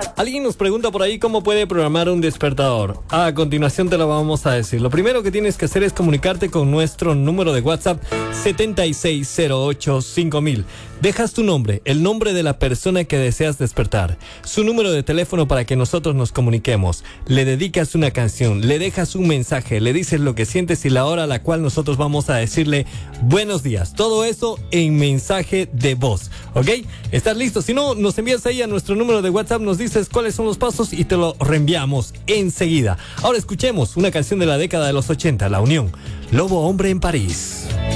Alguien nos pregunta por ahí cómo puede programar un despertador. A continuación te lo vamos a decir. Lo primero que tienes que hacer es comunicarte con nuestro número de WhatsApp 76085000. Dejas tu nombre, el nombre de la persona que deseas despertar, su número de teléfono para que nosotros nos comuniquemos, le dedicas una canción, le dejas un mensaje, le dices lo que sientes y la hora a la cual nosotros vamos a decirle buenos días. Todo eso en mensaje de voz, ¿ok? ¿Estás listo? Si no, nos envías ahí a nuestro número de WhatsApp, nos dices cuáles son los pasos y te lo reenviamos enseguida. Ahora escuchemos una canción de la década de los 80, La Unión, Lobo Hombre en París.